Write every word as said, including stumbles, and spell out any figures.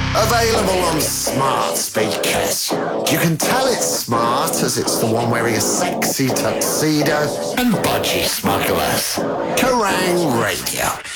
Available on smart speakers. You can tell it's smart as it's the one wearing a sexy tuxedo and budgie smugglers. Kerrang Radio!